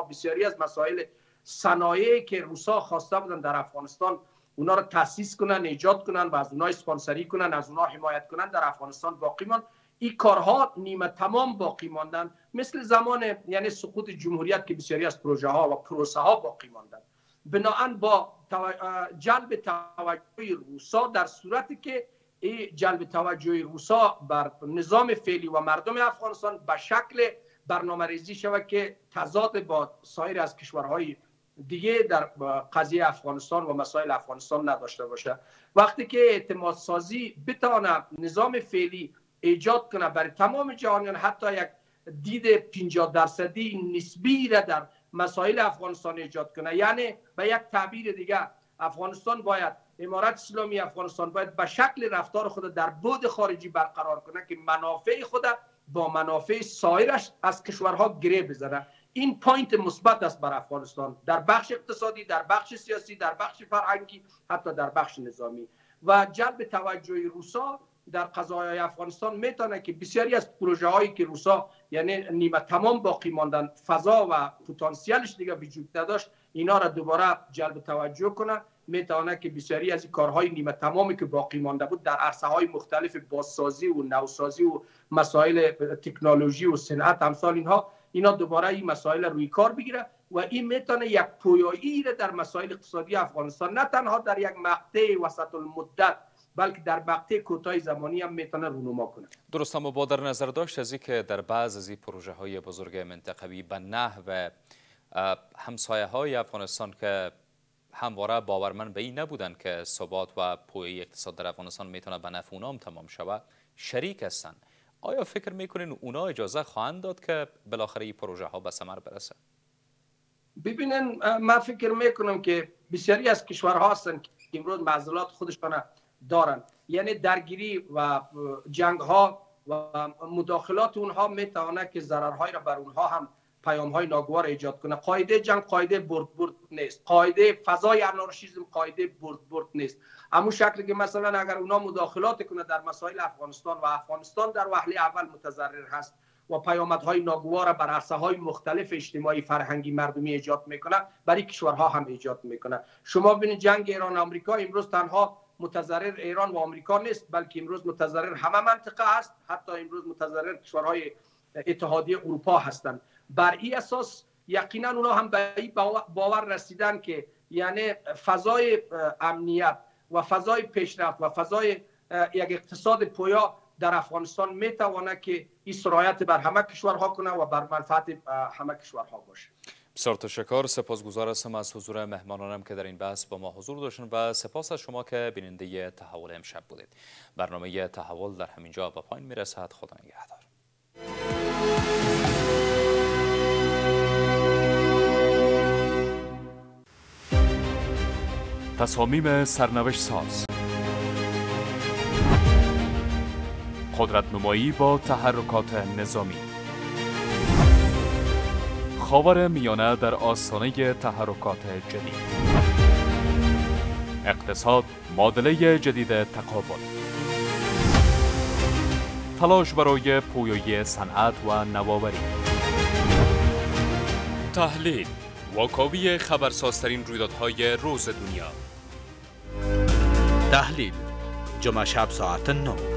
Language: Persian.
بسیاری از مسائل صنایعی که روسا خواسته بودن در افغانستان اونا رو تاسیس کنن، ایجاد کنن و از اونها اسپانسری کنن، از اونها حمایت کنن، در افغانستان باقی ماند. این کارها نیمه تمام باقی ماندن، مثل زمان یعنی سقوط جمهوریت که بسیاری از پروژه ها و پروسه ها باقی ماندن. بنابراین با جلب توجه روسا، در صورتی که جلب توجه روسا بر نظام فعلی و مردم افغانستان به شکل برنامه‌ریزی شود که تضاد با سایر از کشورهای دیگه در قضیه افغانستان و مسائل افغانستان نداشته باشه. وقتی که اعتماد سازی بتونه نظام فعلی ایجاد کنه برای تمام جهانیان، حتی یک دید 50% نسبی را در مسائل افغانستان ایجاد کنه، یعنی به یک تعبیر دیگه افغانستان باید، امارت اسلامی افغانستان باید به شکل رفتار خود در بعد خارجی برقرار کنه که منافع خود با منافع سایرش از کشورها گره بزنه. این پوینت مثبت است بر افغانستان در بخش اقتصادی، در بخش سیاسی، در بخش فرهنگی، حتی در بخش نظامی. و جلب توجه روسا در قضایای افغانستان میتونه که بسیاری از پروژه هایی که روسا یعنی نیمه تمام باقی ماندن، فضا و پتانسیلش دیگه وجود نداشت، اینا را دوباره جلب توجه کنه. میتونه که بسیاری از این کارهای نیمه تمامی که باقی مانده بود در عرصه های مختلف بازسازی و نوسازی و مسائل تکنولوژی و صنعت امثال اینا دوباره این مسائل روی کار بگیره و این میتونه یک پویایی را در مسائل اقتصادی افغانستان نه تنها در یک مقطع وسط المدت بلکه در مقطع کوتاه زمانی هم میتونه رونما کنه. درست، اما با در نظر داشت از که در بعض از این پروژه های بزرگ منطقوی به نحو همسایه های افغانستان که همواره باورمند به این نبودن که ثبات و پویایی اقتصاد در افغانستان میتونه به نفع اونام تمام شود، شریک هستند، آیا فکر میکنین اونا اجازه خواهند داد که بالاخره این پروژه ها به ثمر برسه؟ ببینن، من فکر میکنم که بسیاری از کشورها هستن که امروز معضلات خودشان دارن، یعنی درگیری و جنگ ها و مداخلات اونها میتونه که ضررهای را بر اونها هم پیام‌های ناگوار ایجاد کنه. قاعده جنگ قاعده برد نیست، قاعده فضای آنارشیسم قاعده برد نیست. همون شکلی که مثلا اگر اونا مداخلات کنه در مسائل افغانستان و افغانستان در وهله اول متضرر هست و پیامدهای ناگوار بر عرصه‌های مختلف اجتماعی فرهنگی مردمی ایجاد میکنه، برای کشورها هم ایجاد میکنه. شما ببینید جنگ ایران آمریکا امروز تنها متضرر ایران و آمریکا نیست، بلکه امروز متضرر همه منطقه است، حتی امروز متضرر کشورهای اتحادیه اروپا هستند. بر این اساس یقینا اونا هم به این باور رسیدن که یعنی فضای امنیت و فضای پیشرفت و فضای یک اقتصاد پویا در افغانستان میتونه که این سرایت بر همه کشورها کنه و بر منفعت همه کشورها باشه. بسیار تشکر، سپاسگزار هستم از حضور مهمانانم که در این بحث با ما حضور داشتن و سپاس از شما که بیننده تحول امشب بودید. برنامه تحول در همینجا به پایان میرسد. خدا نگهدار. تصامیم سرنوشت ساز، قدرت نمایی با تحرکات نظامی، خاور میانه در آستانه تحرکات جدید، اقتصاد معادله جدید تقابل، تلاش برای پویایی صنعت و نوآوری، تحلیل واکاوی خبرسازترین رویدادهای روز دنیا. تحلیل جمعه شب ساعت 9.